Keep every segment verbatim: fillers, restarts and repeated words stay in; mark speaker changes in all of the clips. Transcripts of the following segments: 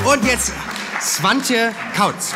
Speaker 1: Und jetzt Swantje Kautz.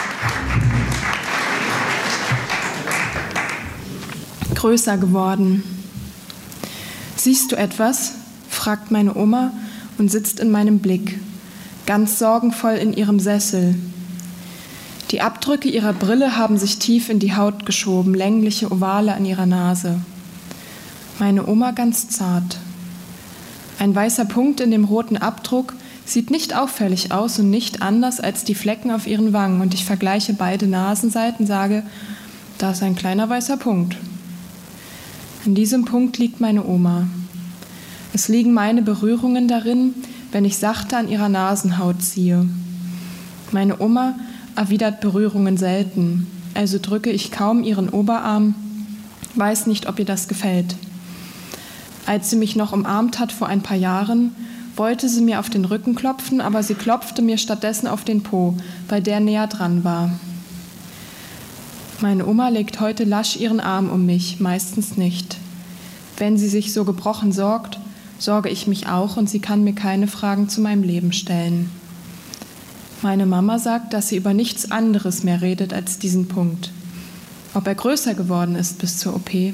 Speaker 2: Größer geworden. Siehst du etwas? Fragt meine Oma und sitzt in meinem Blick, ganz sorgenvoll in ihrem Sessel. Die Abdrücke ihrer Brille haben sich tief in die Haut geschoben, längliche Ovale an ihrer Nase. Meine Oma ganz zart. Ein weißer Punkt in dem roten Abdruck sieht nicht auffällig aus und nicht anders als die Flecken auf ihren Wangen. Und ich vergleiche beide Nasenseiten, sage, da ist ein kleiner weißer Punkt. In diesem Punkt liegt meine Oma. Es liegen meine Berührungen darin, wenn ich sachte an ihrer Nasenhaut ziehe. Meine Oma erwidert Berührungen selten, also drücke ich kaum ihren Oberarm, weiß nicht, ob ihr das gefällt. Als sie mich noch umarmt hat vor ein paar Jahren, wollte sie mir auf den Rücken klopfen, aber sie klopfte mir stattdessen auf den Po, weil der näher dran war. Meine Oma legt heute lasch ihren Arm um mich, meistens nicht. Wenn sie sich so gebrochen sorgt, sorge ich mich auch und sie kann mir keine Fragen zu meinem Leben stellen. Meine Mama sagt, dass sie über nichts anderes mehr redet als diesen Punkt. Ob er größer geworden ist bis zur O P.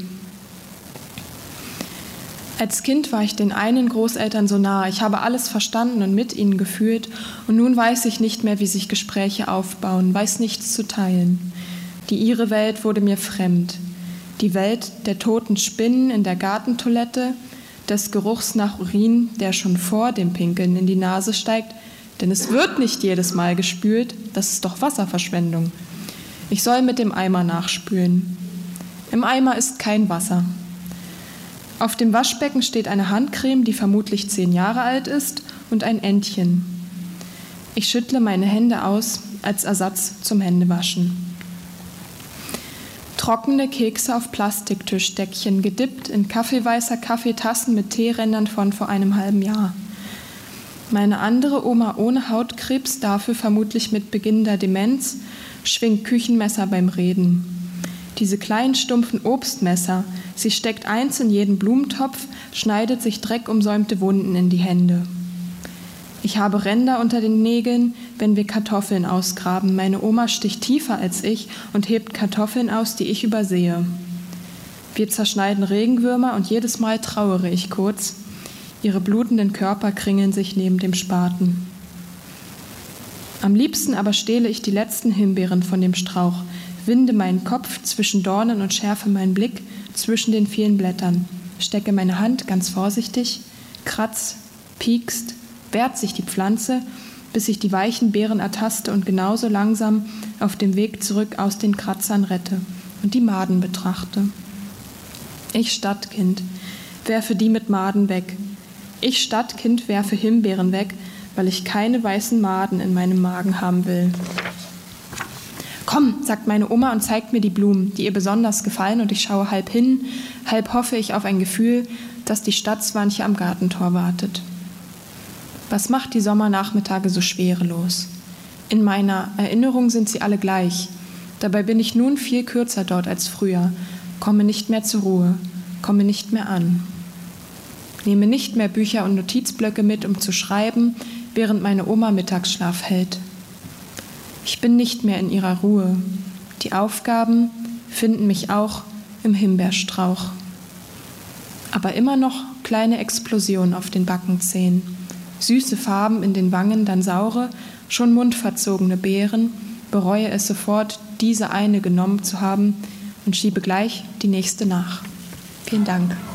Speaker 2: Als Kind war ich den einen Großeltern so nah, ich habe alles verstanden und mit ihnen gefühlt und nun weiß ich nicht mehr, wie sich Gespräche aufbauen, weiß nichts zu teilen. Die ihre Welt wurde mir fremd. Die Welt der toten Spinnen in der Gartentoilette, des Geruchs nach Urin, der schon vor dem Pinkeln in die Nase steigt, denn es wird nicht jedes Mal gespült, das ist doch Wasserverschwendung. Ich soll mit dem Eimer nachspülen. Im Eimer ist kein Wasser. Auf dem Waschbecken steht eine Handcreme, die vermutlich zehn Jahre alt ist, und ein Entchen. Ich schüttle meine Hände aus als Ersatz zum Händewaschen. Trockene Kekse auf Plastiktischdeckchen, gedippt in kaffeeweißer Kaffeetassen mit Teerändern von vor einem halben Jahr. Meine andere Oma ohne Hautkrebs, dafür vermutlich mit beginnender Demenz, schwingt Küchenmesser beim Reden. Diese kleinen stumpfen Obstmesser, sie steckt eins in jeden Blumentopf, schneidet sich dreckumsäumte Wunden in die Hände. Ich habe Ränder unter den Nägeln, wenn wir Kartoffeln ausgraben. Meine Oma sticht tiefer als ich und hebt Kartoffeln aus, die ich übersehe. Wir zerschneiden Regenwürmer und jedes Mal trauere ich kurz. Ihre blutenden Körper kringeln sich neben dem Spaten. Am liebsten aber stehle ich die letzten Himbeeren von dem Strauch, winde meinen Kopf zwischen Dornen und schärfe meinen Blick zwischen den vielen Blättern, stecke meine Hand ganz vorsichtig, kratz, piekst, wehrt sich die Pflanze, bis ich die weichen Beeren ertaste und genauso langsam auf dem Weg zurück aus den Kratzern rette und die Maden betrachte. Ich Stadtkind, werfe die mit Maden weg. Ich Stadtkind werfe Himbeeren weg, weil ich keine weißen Maden in meinem Magen haben will. Komm, sagt meine Oma und zeigt mir die Blumen, die ihr besonders gefallen, und ich schaue halb hin, halb hoffe ich auf ein Gefühl, dass die Stadtswanche am Gartentor wartet. Was macht die Sommernachmittage so schwerelos? In meiner Erinnerung sind sie alle gleich. Dabei bin ich nun viel kürzer dort als früher, komme nicht mehr zur Ruhe, komme nicht mehr an. Nehme nicht mehr Bücher und Notizblöcke mit, um zu schreiben, während meine Oma Mittagsschlaf hält. Ich bin nicht mehr in ihrer Ruhe. Die Aufgaben finden mich auch im Himbeerstrauch. Aber immer noch kleine Explosionen auf den Backenzähnen. Süße Farben in den Wangen, dann saure, schon mundverzogene Beeren, bereue es sofort, diese eine genommen zu haben und schiebe gleich die nächste nach. Vielen Dank.